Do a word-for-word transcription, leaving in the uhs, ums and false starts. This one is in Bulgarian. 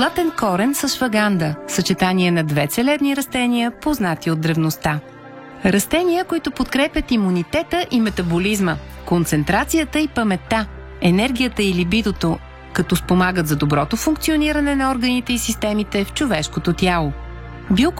Златен корен с шваганда – съчетание на две целебни растения, познати от древността. Растения, които подкрепят имунитета и метаболизма, концентрацията и паметта, енергията и либидото, като спомагат за доброто функциониране на органите и системите в човешкото тяло.